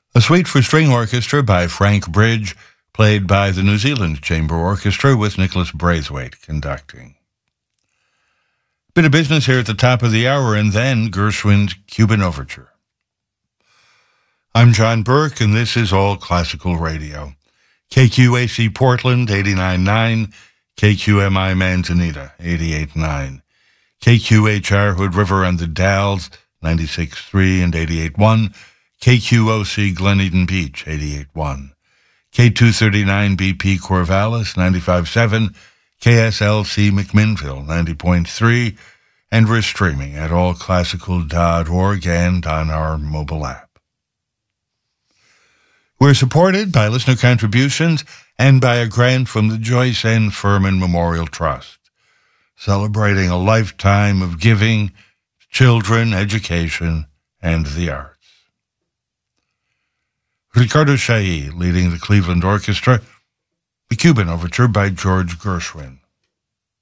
A suite for string orchestra by Frank Bridge, played by the New Zealand Chamber Orchestra with Nicholas Braithwaite conducting. Bit of business here at the top of the hour, and then Gershwin's Cuban Overture. I'm John Burke, and this is All Classical Radio. KQAC Portland, 89.9, KQMI Manzanita, 88.9, KQHR Hood River and the Dalles, 96.3 and 88.1, KQOC Glen Eden Beach, 88.1, K239 BP Corvallis, 95.7, KSLC McMinnville, 90.3, and we're streaming at allclassical.org and on our mobile app. We're supported by listener contributions and by a grant from the Joyce N. Furman Memorial Trust, celebrating a lifetime of giving, children, education, and the arts. Ricardo Chailly leading the Cleveland Orchestra, the Cuban Overture by George Gershwin.